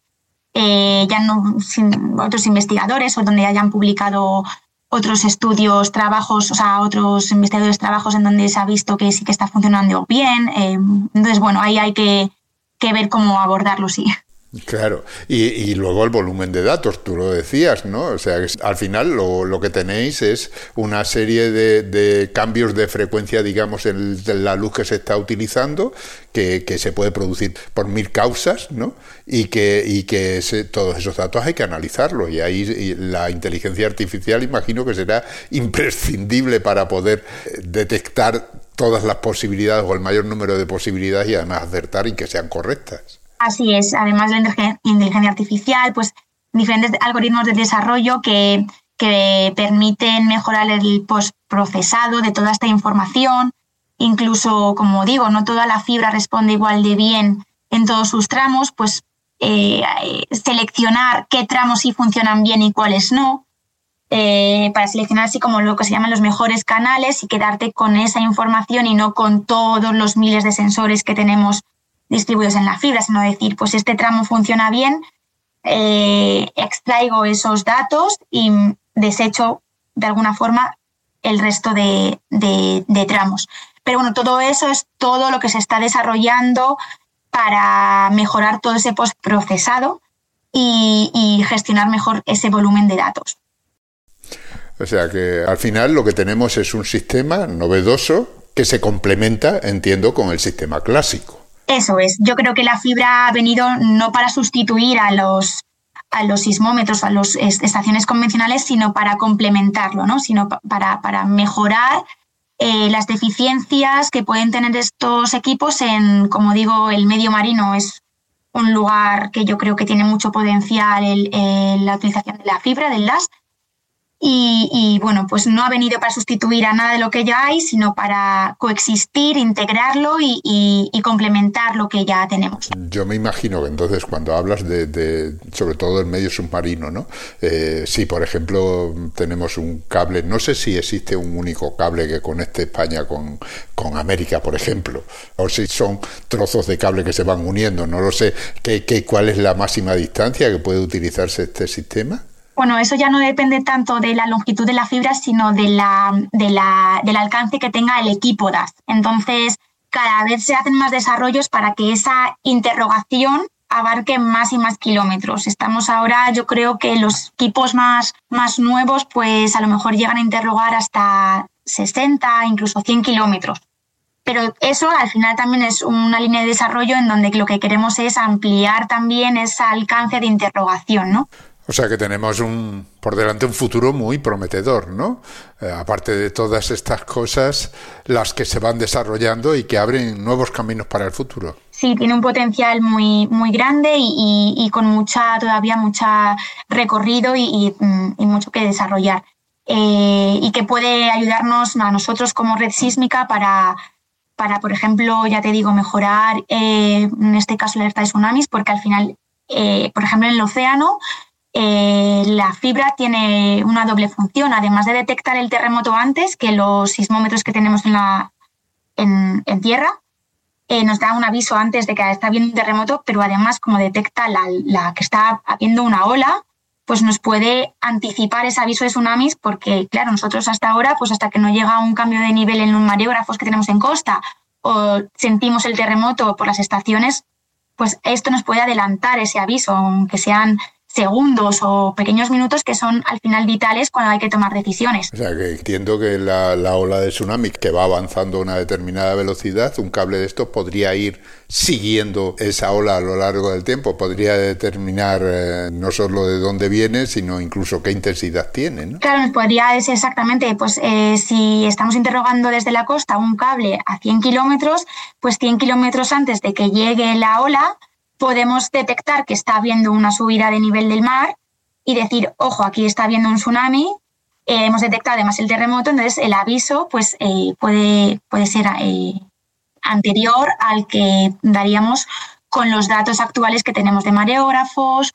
ya no otros investigadores o donde hayan publicado otros estudios, trabajos, o sea, otros investigadores trabajos en donde se ha visto que sí que está funcionando bien. Entonces, bueno, ahí hay que ver cómo abordarlo, sí. Claro, y luego el volumen de datos, tú lo decías, ¿no? O sea, al final lo que tenéis es una serie de cambios de frecuencia, digamos, en la luz que se está utilizando, que se puede producir por 1000 causas, ¿no? Y que todos esos datos hay que analizarlos, y ahí la inteligencia artificial imagino que será imprescindible para poder detectar todas las posibilidades o el mayor número de posibilidades y además acertar y que sean correctas. Así es, además de la inteligencia artificial, pues diferentes algoritmos de desarrollo que permiten mejorar el postprocesado de toda esta información. Incluso, como digo, no toda la fibra responde igual de bien en todos sus tramos, pues seleccionar qué tramos sí funcionan bien y cuáles no, para seleccionar así como lo que se llaman los mejores canales y quedarte con esa información y no con todos los miles de sensores que tenemos distribuidos en la fibra, sino decir, pues este tramo funciona bien, extraigo esos datos y desecho de alguna forma el resto de tramos. Pero bueno, todo eso es todo lo que se está desarrollando para mejorar todo ese postprocesado y gestionar mejor ese volumen de datos. O sea que al final lo que tenemos es un sistema novedoso que se complementa, entiendo, con el sistema clásico. Eso es. Yo creo que la fibra ha venido no para sustituir a los sismómetros, a las estaciones convencionales, sino para complementarlo, ¿no? Sino para mejorar las deficiencias que pueden tener estos equipos en, como digo, el medio marino es un lugar que yo creo que tiene mucho potencial en la utilización de la fibra, del DAS. Y bueno, pues no ha venido para sustituir a nada de lo que ya hay, sino para coexistir, integrarlo y complementar lo que ya tenemos. Yo me imagino que entonces cuando hablas de sobre todo el medio submarino, ¿no? Si por ejemplo tenemos un cable, no sé si existe un único cable que conecte España con América, por ejemplo, o si son trozos de cable que se van uniendo, no lo sé. ¿Cuál es la máxima distancia que puede utilizarse este sistema? Bueno, eso ya no depende tanto de la longitud de la fibra, sino del alcance que tenga el equipo DAS. Entonces, cada vez se hacen más desarrollos para que esa interrogación abarque más y más kilómetros. Estamos ahora, yo creo que los equipos más nuevos, pues a lo mejor llegan a interrogar hasta 60, incluso 100 kilómetros. Pero eso al final también es una línea de desarrollo en donde lo que queremos es ampliar también ese alcance de interrogación, ¿no? O sea que tenemos por delante un futuro muy prometedor, ¿no? Aparte de todas estas cosas, las que se van desarrollando y que abren nuevos caminos para el futuro. Sí, tiene un potencial muy, muy grande y con todavía mucha recorrido y mucho que desarrollar. Y que puede ayudarnos a nosotros como red sísmica para, por ejemplo, ya te digo, mejorar, en este caso, la alerta de tsunamis, porque al final, por ejemplo, en el océano, la fibra tiene una doble función. Además de detectar el terremoto antes que los sismómetros que tenemos en tierra, nos da un aviso antes de que está habiendo un terremoto, pero además, como detecta la que está habiendo una ola, pues nos puede anticipar ese aviso de tsunamis, porque, claro, nosotros hasta ahora, pues hasta que no llega un cambio de nivel en los mareógrafos que tenemos en costa o sentimos el terremoto por las estaciones, pues esto nos puede adelantar ese aviso, aunque sean segundos o pequeños minutos que son al final vitales cuando hay que tomar decisiones. O sea, que entiendo que la ola de tsunami que va avanzando a una determinada velocidad, un cable de estos podría ir siguiendo esa ola a lo largo del tiempo, podría determinar no solo de dónde viene, sino incluso qué intensidad tiene, ¿no? Claro, podría decir exactamente, pues si estamos interrogando desde la costa un cable a 100 kilómetros, pues 100 kilómetros antes de que llegue la ola, podemos detectar que está habiendo una subida de nivel del mar y decir, ojo, aquí está habiendo un tsunami, hemos detectado además el terremoto, entonces el aviso pues puede ser anterior al que daríamos con los datos actuales que tenemos de mareógrafos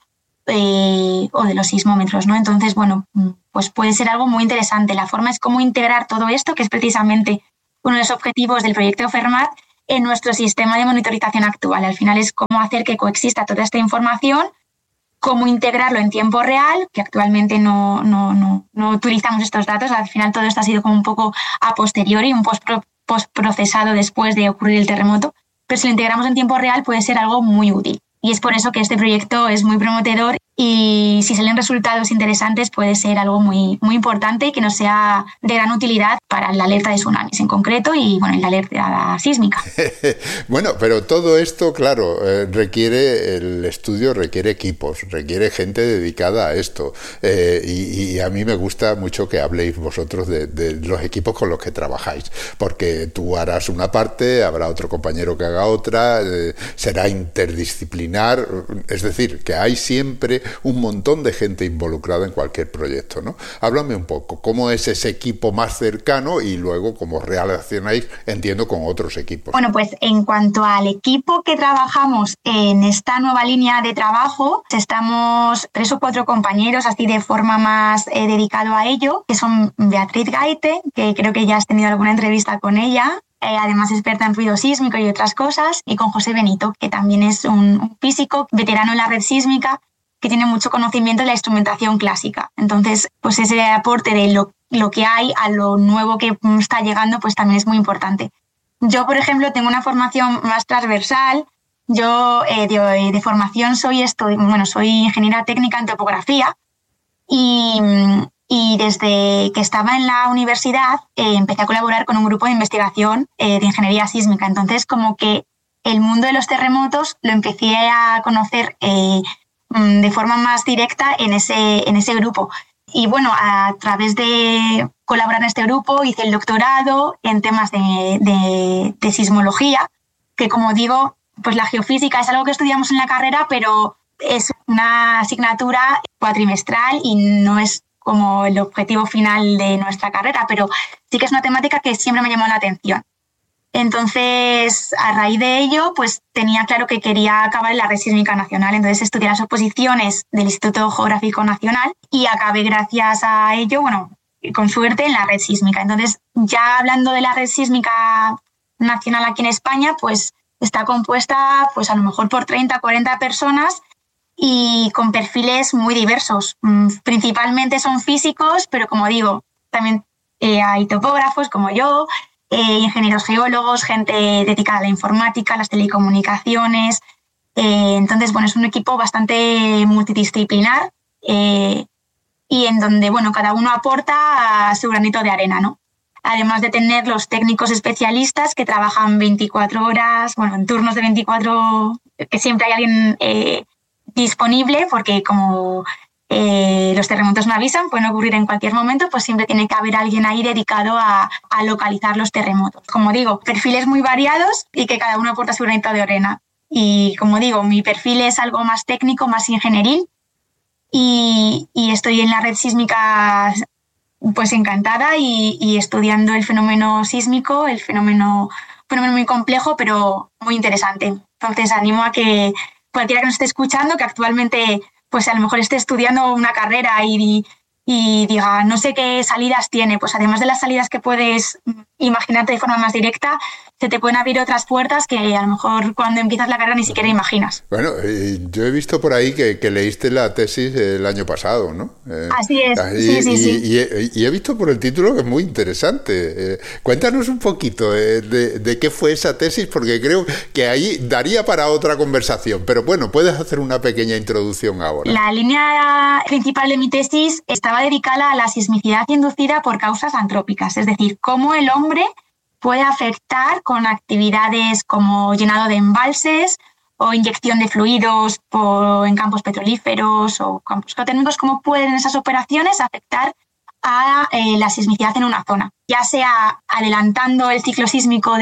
o de los sismómetros, ¿no? Entonces, bueno, pues puede ser algo muy interesante. La forma es cómo integrar todo esto, que es precisamente uno de los objetivos del proyecto Fermat, en nuestro sistema de monitorización actual. Al final es cómo hacer que coexista toda esta información, cómo integrarlo en tiempo real, que actualmente no utilizamos estos datos. Al final todo esto ha sido como un poco a posteriori, un postprocesado después de ocurrir el terremoto, pero si lo integramos en tiempo real puede ser algo muy útil. Y es por eso que este proyecto es muy prometedor y si salen resultados interesantes puede ser algo muy, muy importante y que nos sea de gran utilidad para la alerta de tsunamis en concreto y bueno, en la alerta sísmica. Bueno, pero todo esto, claro, requiere el estudio, requiere equipos, requiere gente dedicada a esto. Y a mí me gusta mucho que habléis vosotros de los equipos con los que trabajáis, porque tú harás una parte, habrá otro compañero que haga otra, será interdisciplinar. Es decir, que hay siempre un montón de gente involucrada en cualquier proyecto, ¿no? Háblame un poco, ¿cómo es ese equipo más cercano y luego cómo relacionáis, entiendo, con otros equipos? Bueno, pues en cuanto al equipo que trabajamos en esta nueva línea de trabajo, estamos 3 o 4 compañeros así de forma más dedicado a ello, que son Beatriz Gaite, que creo que ya has tenido alguna entrevista con ella, además experta en ruido sísmico y otras cosas, y con José Benito, que también es un físico veterano en la red sísmica, que tiene mucho conocimiento de la instrumentación clásica. Entonces, pues ese aporte de lo que hay a lo nuevo que está llegando, pues también es muy importante. Yo, por ejemplo, tengo una formación más transversal. Yo de formación soy ingeniera técnica en topografía y desde que estaba en la universidad empecé a colaborar con un grupo de investigación de ingeniería sísmica. Entonces, como que el mundo de los terremotos lo empecé a conocer de forma más directa en ese grupo. Y bueno, a través de colaborar en este grupo hice el doctorado en temas de sismología, que como digo, pues la geofísica es algo que estudiamos en la carrera, pero es una asignatura cuatrimestral y no es como el objetivo final de nuestra carrera, pero sí que es una temática que siempre me llamó la atención. Entonces, a raíz de ello, pues tenía claro que quería acabar en la Red Sísmica Nacional. Entonces estudié las oposiciones del Instituto Geográfico Nacional y acabé gracias a ello, bueno, con suerte, en la Red Sísmica. Entonces, ya hablando de la Red Sísmica Nacional aquí en España, pues está compuesta pues a lo mejor por 30, 40 personas y con perfiles muy diversos. Principalmente son físicos, pero como digo, también hay topógrafos como yo, ingenieros geólogos, gente dedicada a la informática, a las telecomunicaciones. Entonces, bueno, es un equipo bastante multidisciplinar y en donde, bueno, cada uno aporta su granito de arena, ¿no? Además de tener los técnicos especialistas que trabajan 24 horas, bueno, en turnos de 24, que siempre hay alguien disponible, porque como los terremotos no avisan, pueden ocurrir en cualquier momento, pues siempre tiene que haber alguien ahí dedicado a localizar los terremotos. Como digo, perfiles muy variados y que cada uno aporta su granito de arena. Y como digo, mi perfil es algo más técnico, más ingenieril y estoy en la red sísmica pues encantada y estudiando el fenómeno sísmico, el fenómeno muy complejo, pero muy interesante. Entonces animo a que cualquiera que nos esté escuchando, que actualmente pues a lo mejor esté estudiando una carrera y diga, no sé qué salidas tiene, pues además de las salidas que puedes imaginarte de forma más directa, se te pueden abrir otras puertas que a lo mejor cuando empiezas la carrera ni siquiera imaginas. Bueno, yo he visto por ahí que leíste la tesis el año pasado, ¿no? Así es, sí. Y he visto por el título que es muy interesante. Cuéntanos un poquito de qué fue esa tesis, porque creo que ahí daría para otra conversación, pero bueno, puedes hacer una pequeña introducción ahora. La línea principal de mi tesis estaba dedicada a la sismicidad inducida por causas antrópicas, es decir, cómo el hombre puede afectar con actividades como llenado de embalses o inyección de fluidos en campos petrolíferos o campos geotérmicos, cómo pueden esas operaciones afectar a la sismicidad en una zona, ya sea adelantando el ciclo sísmico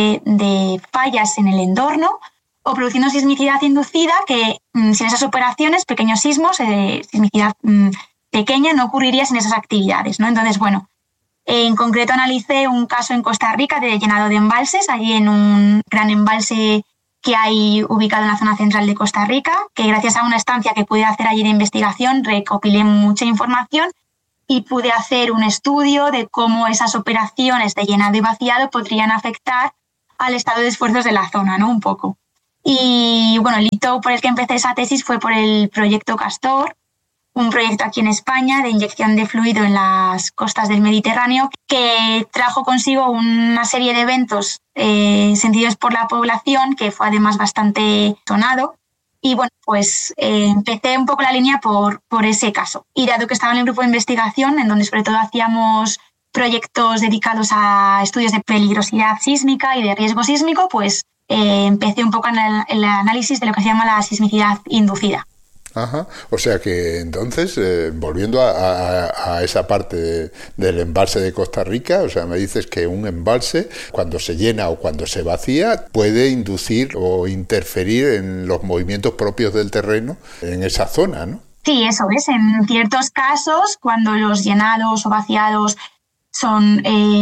de fallas en el entorno o produciendo sismicidad inducida que sin esas operaciones, pequeños sismos, sismicidad pequeña no ocurriría sin esas actividades, ¿no? Entonces, bueno, en concreto analicé un caso en Costa Rica de llenado de embalses, allí en un gran embalse que hay ubicado en la zona central de Costa Rica, que gracias a una estancia que pude hacer allí de investigación recopilé mucha información y pude hacer un estudio de cómo esas operaciones de llenado y vaciado podrían afectar al estado de esfuerzos de la zona, ¿no? Un poco. Y bueno, el hito por el que empecé esa tesis fue por el proyecto Castor, un proyecto aquí en España de inyección de fluido en las costas del Mediterráneo que trajo consigo una serie de eventos sentidos por la población, que fue además bastante sonado. Y bueno, pues empecé un poco la línea por ese caso. Y dado que estaba en el grupo de investigación, en donde sobre todo hacíamos proyectos dedicados a estudios de peligrosidad sísmica y de riesgo sísmico, pues empecé un poco en el análisis de lo que se llama la sismicidad inducida. Ajá. O sea que entonces, volviendo a esa parte del embalse de Costa Rica, o sea, me dices que un embalse, cuando se llena o cuando se vacía, puede inducir o interferir en los movimientos propios del terreno en esa zona, ¿no? Sí, eso es. En ciertos casos, cuando los llenados o vaciados son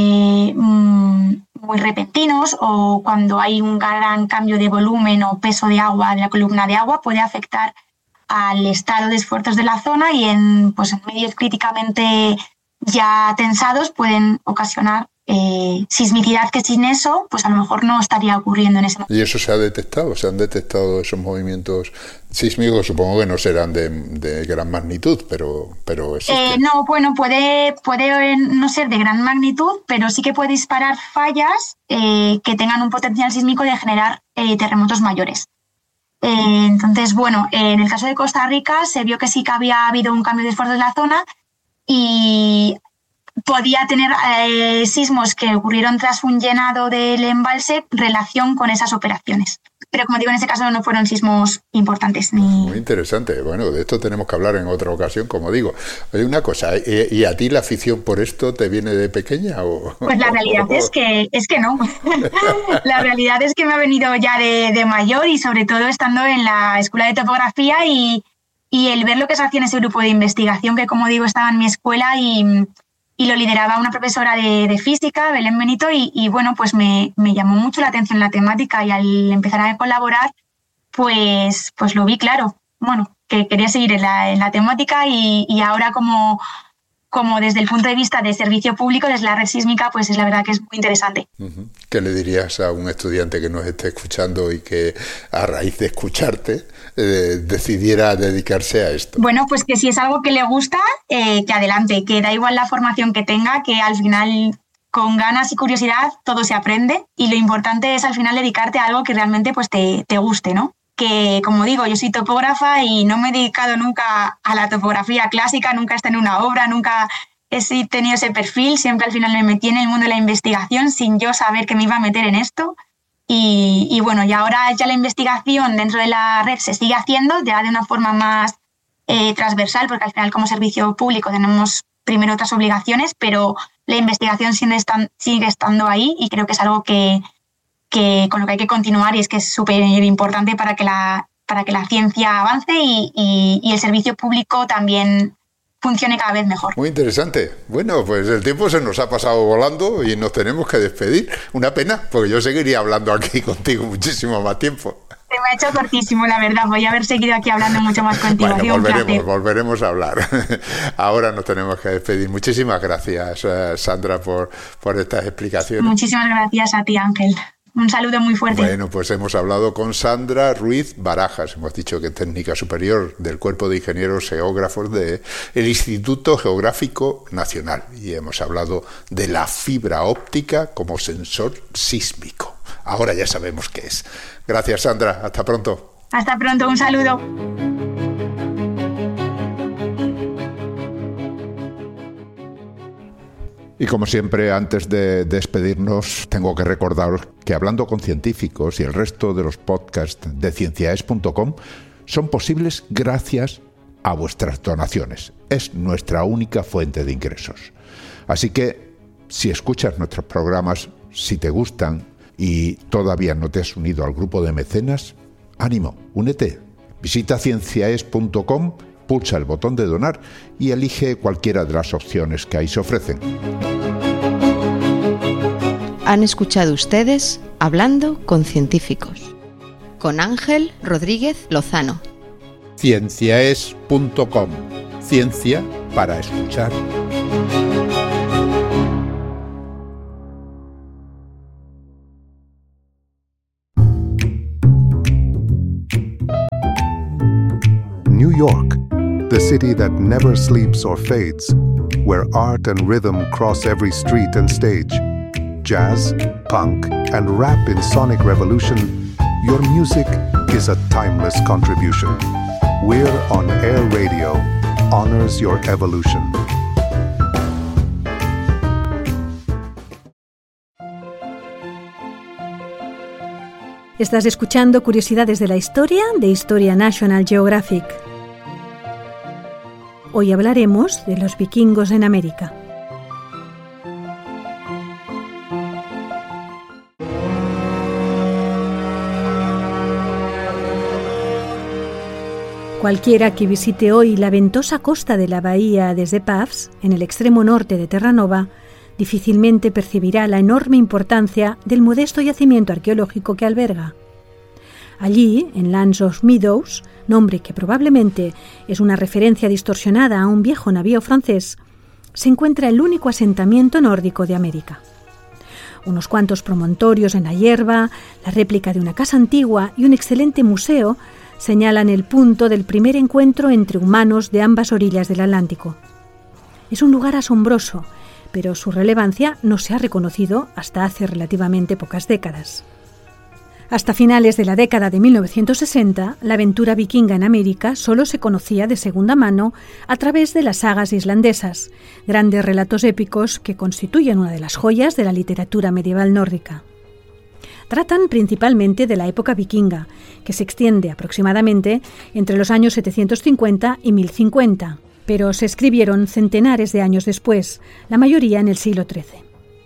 muy repentinos o cuando hay un gran cambio de volumen o peso de agua de la columna de agua, puede afectar al estado de esfuerzos de la zona y en medios críticamente ya tensados pueden ocasionar sismicidad que sin eso pues a lo mejor no estaría ocurriendo en ese momento. ¿Y eso se ha detectado? ¿Se han detectado esos movimientos sísmicos? Supongo que no serán de gran magnitud, pero no, bueno, puede no ser de gran magnitud, pero sí que puede disparar fallas que tengan un potencial sísmico de generar terremotos mayores. Entonces, bueno, en el caso de Costa Rica se vio que sí que había habido un cambio de esfuerzo en la zona y podía tener sismos que ocurrieron tras un llenado del embalse relación con esas operaciones. Pero como digo, en ese caso no fueron sismos importantes. Muy interesante. Bueno, de esto tenemos que hablar en otra ocasión, como digo. Oye, una cosa, ¿y a ti la afición por esto te viene de pequeña? Pues la realidad es que no. La realidad es que me ha venido ya de mayor y sobre todo estando en la escuela de topografía y el ver lo que se hacía en ese grupo de investigación, que como digo estaba en mi escuela y lo lideraba una profesora de física, Belén Benito, y bueno, pues me llamó mucho la atención la temática y al empezar a colaborar, pues lo vi claro, bueno, que quería seguir en la temática y ahora como desde el punto de vista de servicio público, desde la red sísmica, pues es la verdad que es muy interesante. ¿Qué le dirías a un estudiante que nos esté escuchando y que a raíz de escucharte decidiera dedicarse a esto? Bueno, pues que si es algo que le gusta, que adelante, que da igual la formación que tenga, que al final con ganas y curiosidad todo se aprende y lo importante es al final dedicarte a algo que realmente pues te guste, ¿no? Que, como digo, yo soy topógrafa y no me he dedicado nunca a la topografía clásica, nunca he estado en una obra, nunca he tenido ese perfil, siempre al final me metí en el mundo de la investigación sin yo saber que me iba a meter en esto. Y bueno, y ahora ya la investigación dentro de la red se sigue haciendo ya de una forma más transversal, porque al final como servicio público tenemos primero otras obligaciones, pero la investigación sigue estando ahí y creo que es algo que con lo que hay que continuar y es que es súper importante para que la ciencia avance y el servicio público también funcione cada vez mejor. Muy interesante. Bueno, pues el tiempo se nos ha pasado volando y nos tenemos que despedir. Una pena, porque yo seguiría hablando aquí contigo muchísimo más tiempo. Se me ha hecho cortísimo, la verdad. Voy a haber seguido aquí hablando mucho más contigo. Bueno, volveremos a hablar. Ahora nos tenemos que despedir. Muchísimas gracias, Sandra, por estas explicaciones. Muchísimas gracias a ti, Ángel. Un saludo muy fuerte. Bueno, pues hemos hablado con Sandra Ruiz Barajas, hemos dicho que técnica superior del Cuerpo de Ingenieros Geógrafos del Instituto Geográfico Nacional, y hemos hablado de la fibra óptica como sensor sísmico. Ahora ya sabemos qué es. Gracias, Sandra. Hasta pronto. Hasta pronto. Un saludo. Y como siempre, antes de despedirnos, tengo que recordaros que Hablando con Científicos y el resto de los podcasts de cienciaes.com son posibles gracias a vuestras donaciones. Es nuestra única fuente de ingresos. Así que, si escuchas nuestros programas, si te gustan y todavía no te has unido al grupo de mecenas, ánimo, únete. Visita cienciaes.com, pulsa el botón de donar y elige cualquiera de las opciones que ahí se ofrecen. Han escuchado ustedes Hablando con Científicos, con Ángel Rodríguez Lozano. Cienciaes.com. Ciencia para escuchar. New York, the city that never sleeps or fades, where art and rhythm cross every street and stage. Jazz, punk, and rap in sonic revolution, your music is a timeless contribution. We're On Air Radio, honors your evolution. Estás escuchando Curiosidades de la Historia de Historia National Geographic. Hoy hablaremos de los vikingos en América. Cualquiera que visite hoy la ventosa costa de la bahía de Pavs, en el extremo norte de Terranova, difícilmente percibirá la enorme importancia del modesto yacimiento arqueológico que alberga. Allí, en Lands of Meadows, nombre que probablemente es una referencia distorsionada a un viejo navío francés, se encuentra el único asentamiento nórdico de América. Unos cuantos promontorios en la hierba, la réplica de una casa antigua y un excelente museo señalan el punto del primer encuentro entre humanos de ambas orillas del Atlántico. Es un lugar asombroso, pero su relevancia no se ha reconocido hasta hace relativamente pocas décadas. Hasta finales de la década de 1960, la aventura vikinga en América solo se conocía de segunda mano a través de las sagas islandesas, grandes relatos épicos que constituyen una de las joyas de la literatura medieval nórdica. Tratan principalmente de la época vikinga, que se extiende aproximadamente entre los años 750 y 1050, pero se escribieron centenares de años después, la mayoría en el siglo XIII.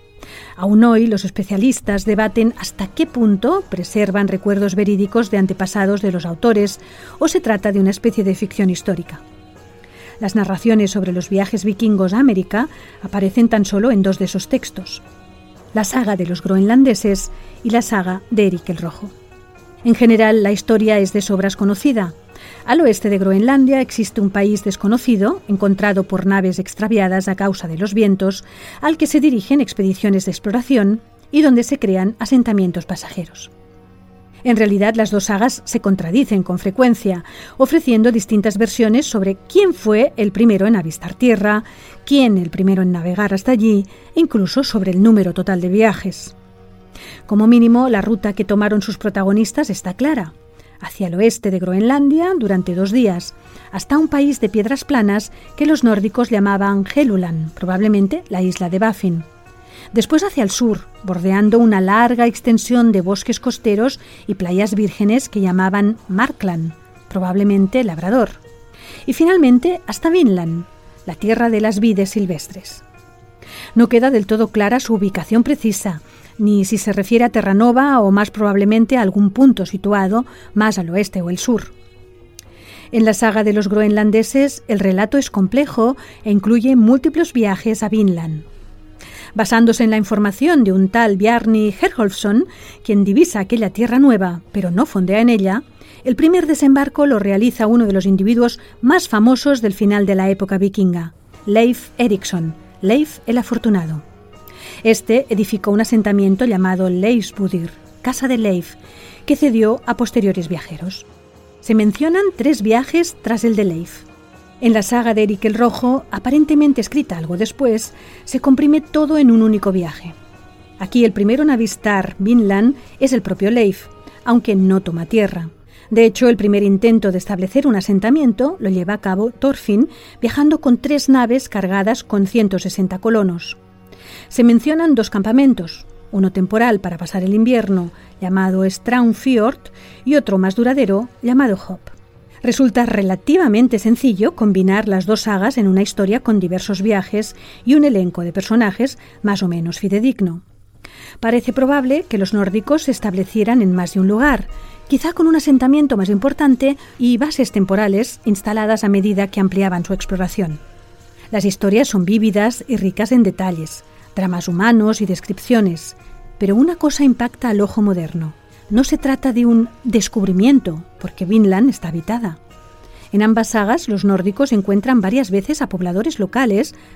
Aún hoy los especialistas debaten hasta qué punto preservan recuerdos verídicos de antepasados de los autores o se trata de una especie de ficción histórica. Las narraciones sobre los viajes vikingos a América aparecen tan solo en dos de esos textos: la saga de los groenlandeses y la saga de Erik el Rojo. En general, la historia es de sobras conocida. Al oeste de Groenlandia existe un país desconocido, encontrado por naves extraviadas a causa de los vientos, al que se dirigen expediciones de exploración y donde se crean asentamientos pasajeros. En realidad, las dos sagas se contradicen con frecuencia, ofreciendo distintas versiones sobre quién fue el primero en avistar tierra, quién el primero en navegar hasta allí, e incluso sobre el número total de viajes. Como mínimo, la ruta que tomaron sus protagonistas está clara: hacia el oeste de Groenlandia durante 2 días, hasta un país de piedras planas que los nórdicos llamaban Helluland, probablemente la isla de Baffin. Después hacia el sur, bordeando una larga extensión de bosques costeros y playas vírgenes que llamaban Markland, probablemente Labrador. Y finalmente hasta Vinland, la tierra de las vides silvestres. No queda del todo clara su ubicación precisa, ni si se refiere a Terranova o más probablemente a algún punto situado más al oeste o el sur. En la saga de los groenlandeses, el relato es complejo e incluye múltiples viajes a Vinland. Basándose en la información de un tal Bjarni Herjolfsson, quien divisa aquella tierra nueva, pero no fondea en ella, el primer desembarco lo realiza uno de los individuos más famosos del final de la época vikinga, Leif Erikson, Leif el Afortunado. Este edificó un asentamiento llamado Leifsbudir, Casa de Leif, que cedió a posteriores viajeros. Se mencionan 3 viajes tras el de Leif. En la saga de Erik el Rojo, aparentemente escrita algo después, se comprime todo en un único viaje. Aquí el primero en avistar Vinland es el propio Leif, aunque no toma tierra. De hecho, el primer intento de establecer un asentamiento lo lleva a cabo Thorfinn, viajando con 3 naves cargadas con 160 colonos. Se mencionan 2 campamentos, uno temporal para pasar el invierno, llamado Straumfjord, y otro más duradero, llamado Hop. Resulta relativamente sencillo combinar las 2 sagas en una historia con diversos viajes y un elenco de personajes más o menos fidedigno. Parece probable que los nórdicos se establecieran en más de un lugar, quizá con un asentamiento más importante y bases temporales instaladas a medida que ampliaban su exploración. Las historias son vívidas y ricas en detalles, dramas humanos y descripciones, pero una cosa impacta al ojo moderno. No se trata de un descubrimiento, porque Vinland está habitada. En ambas sagas, los nórdicos encuentran varias veces a pobladores locales